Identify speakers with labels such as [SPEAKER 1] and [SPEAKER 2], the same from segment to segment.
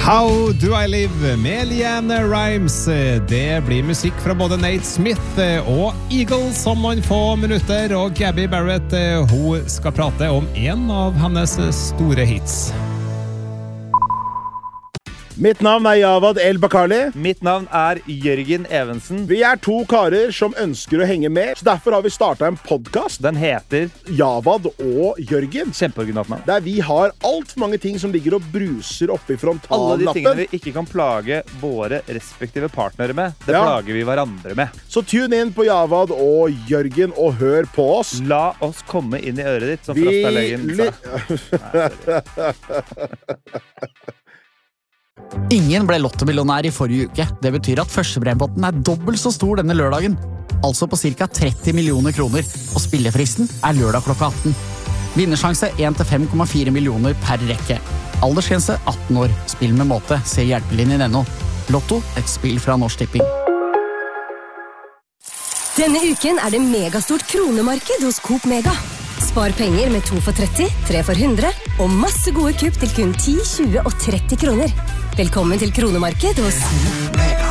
[SPEAKER 1] How Do I Live med Leanne Rimes. Det blir musikk fra både Nate Smith og Eagles om noen få minutter, og Gabby Barrett, hun skal prate om en av hennes store hits.
[SPEAKER 2] Mitt navn Javad El Bakkali.
[SPEAKER 3] Mitt navn Jørgen Evensen.
[SPEAKER 2] Vi to karer som ønsker å henge med, så derfor har vi startet en podcast.
[SPEAKER 3] Den heter
[SPEAKER 2] Javad og Jørgen.
[SPEAKER 3] Kjempeoriginalt navn.
[SPEAKER 2] Der vi har alt for mange ting som ligger og bruser oppe i frontallappen.
[SPEAKER 3] Alle de tingene vi ikke kan plage våre respektive partnere med, det plager vi hverandre med.
[SPEAKER 2] Så tune inn på Javad og Jørgen og hør på oss.
[SPEAKER 3] La oss komme inn i øret ditt, som Frastalegen sa.
[SPEAKER 4] Ingen ble lottomillionær i forrige uke. Det betyr at førstebrempotten dobbelt så stor denne lørdagen. Altså på ca. 30 millioner kroner. Og spillefristen lørdag klokka 18. Vinnersjanse 1-5,4 millioner per rekke. Aldersgrense 18 år. Spill med måte. Se hjelpelinjen.no. Lotto, et spill fra Norsk Tipping.
[SPEAKER 5] Denne uken det megastort kronemarked hos Coop Mega. Spar penger med 2 for 30, 3 for 100 og masse gode kupp til kun 10, 20 og 30 kroner. Velkommen til kronemarked hos Mega.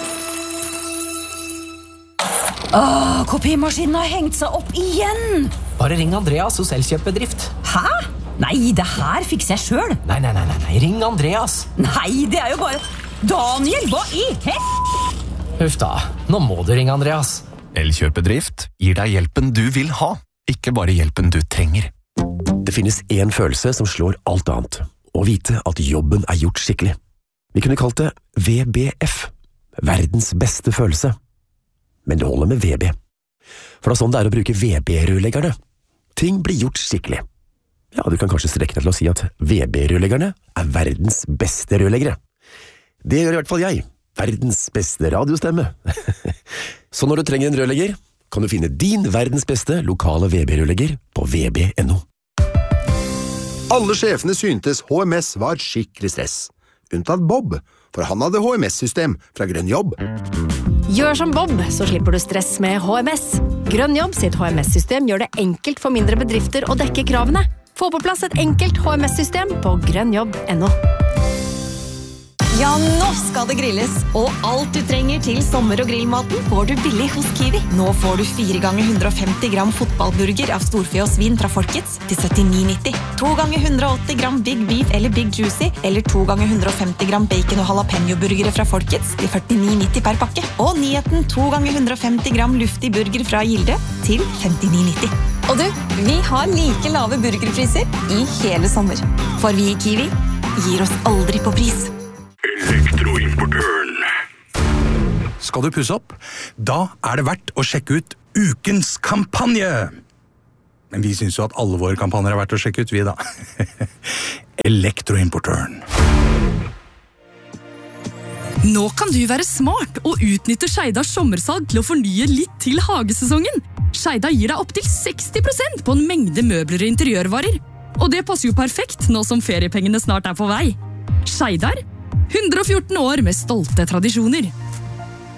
[SPEAKER 6] Kopimaskinen har hengt seg opp igjen.
[SPEAKER 7] Bare ring Andreas hos Elkjøp-bedrift.
[SPEAKER 6] Hæ? Nei, det her fikser jeg selv.
[SPEAKER 7] Nei, ring Andreas.
[SPEAKER 6] Nei, det jo bare... Daniel, hva i
[SPEAKER 7] Huff da, nå må du ringe Andreas.
[SPEAKER 8] Elkjøp-bedrift gir deg hjelpen du vil ha, ikke bare hjelpen du trenger.
[SPEAKER 9] Det finnes en følelse som slår alt annet. Å vite at jobben gjort skikkelig. Vi kunne kalt det VBF. Verdens beste følelse. Men det holder med VB. For det sånn det å bruke VB-rørleggerne. Ting blir gjort skikkelig. Ja, du kan kanskje strekke deg til å si at VB-rørleggerne verdens beste rørleggere. Det gjør i hvert fall jeg. Verdens beste radiostemme. Så når du trenger en rørlegger, kan du finne din verdens beste lokale VB-rørlegger på vb.no.
[SPEAKER 10] Alle sjefene syntes HMS var skikkelig stress. Unntatt Bob, for han hadde HMS-system fra Grønn Jobb.
[SPEAKER 5] Gjør som Bob, så slipper du stress med HMS. Grønn Jobb sitt HMS-system gjør det enkelt for mindre bedrifter å dekke kravene. Få på plass et enkelt HMS-system på grønnjobb.no.
[SPEAKER 11] Ja, nå skal det grilles, og alt du trenger til sommer- og grillmaten får du billig hos Kiwi. Nå får du 4 ganger 150 gram fotballburger av storfe og svin fra Folkets til 79,90. 2 ganger 180 gram Big Beef eller Big Juicy, eller 2 ganger 150 gram bacon og jalapeno-burgere fra Folkets til 49,90 per pakke. Og nyheten 2 ganger 150 gram luftig burger fra Gilde til 59,90. Og du, vi har like lave burgerpriser i hele sommer. For vi i Kiwi gir oss aldri på pris.
[SPEAKER 12] Elektroimportøren. Skal du pusse opp? Da det verdt å sjekke ut ukens kampanje. Men vi synes jo at alle våre kampanjer verdt å sjekke ut, vi da. Elektroimportøren.
[SPEAKER 13] Nå kan du være smart og utnytte Skeidas sommersalg til å fornye litt til hagesesongen. Skeida gir deg opp til 60% på en mengde møbler og interiørvarer. Og det passer jo perfekt nå som feriepengene snart på vei. Skeidar, 114 år med stolte tradisjoner.